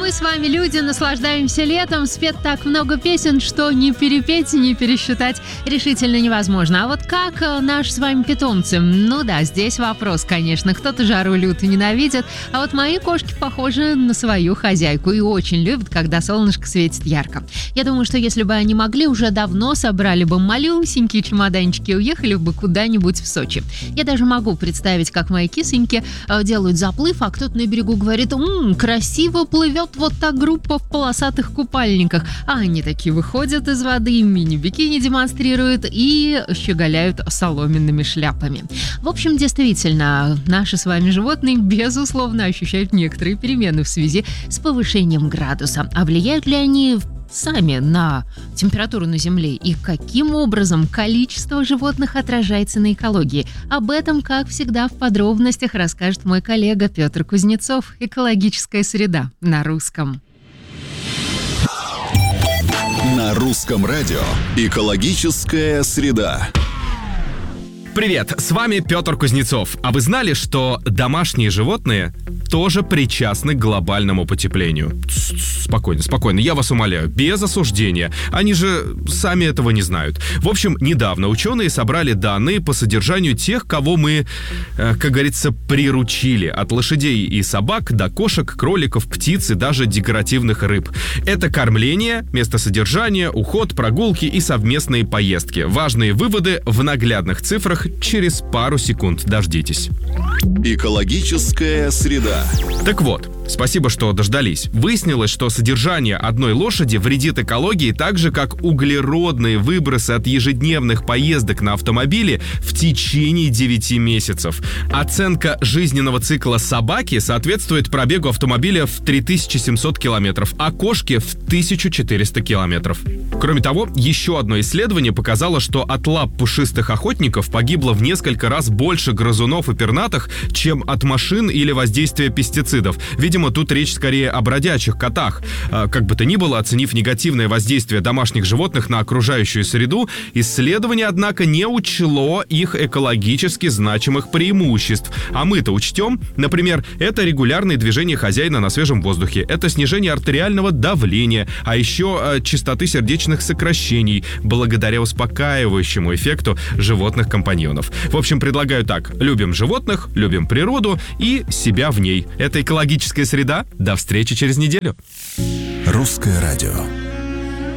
мы с вами, люди, наслаждаемся летом. Спет так много песен, что не перепеть, не пересчитать решительно невозможно. А вот как наши с вами питомцы? Ну да, здесь вопрос, конечно. Кто-то жару люто ненавидит, а вот мои кошки похожи на свою хозяйку и очень любят, когда солнышко светит ярко. Я думаю, что если бы они могли, уже давно собрали бы малюсенькие чемоданчики и уехали бы куда-нибудь в Сочи. Я даже могу представить, как мои кисоньки делают заплыв, а кто-то на берегу говорит: красиво плывет вот та группа в полосатых купальниках. А они такие выходят из воды, мини-бикини демонстрируют и щеголяют соломенными шляпами. В общем, действительно, наши с вами животные, безусловно, ощущают некоторые перемены в связи с повышением градуса. А влияют ли они сами на температуру на Земле и каким образом количество животных отражается на экологии? Об этом, как всегда, в подробностях расскажет мой коллега Петр Кузнецов. «Экологическая среда» на русском. На русском радио «Экологическая среда». Привет, с вами Петр Кузнецов. А вы знали, что домашние животные тоже причастны к глобальному потеплению? Спокойно, я вас умоляю, без осуждения. Они же сами этого не знают. В общем, недавно ученые собрали данные по содержанию тех, кого мы, как говорится, приручили. От лошадей и собак до кошек, кроликов, птиц и даже декоративных рыб. Это кормление, место содержания, уход, прогулки и совместные поездки. Важные выводы в наглядных цифрах через пару секунд. Дождитесь. Экологическая среда. Так вот, спасибо, что дождались. Выяснилось, что содержание одной лошади вредит экологии так же, как углеродные выбросы от ежедневных поездок на автомобиле в течение 9 месяцев. Оценка жизненного цикла собаки соответствует пробегу автомобиля в 3700 километров, а кошки в 1400 километров. Кроме того, еще одно исследование показало, что от лап пушистых охотников погибло в несколько раз больше грызунов и пернатых, чем от машин или воздействия пестицидов. Видимо, тут речь скорее о бродячих котах. Как бы то ни было, оценив негативное воздействие домашних животных на окружающую среду, исследование, однако, не учло их экологически значимых преимуществ. А мы-то учтем. Например, это регулярное движение хозяина на свежем воздухе, это снижение артериального давления, а еще частоты сердечных сокращений благодаря успокаивающему эффекту животных компаньонов. В общем, предлагаю так: любим животных, любим природу и себя в ней. Это экологическая среда. До встречи через неделю. Русское радио.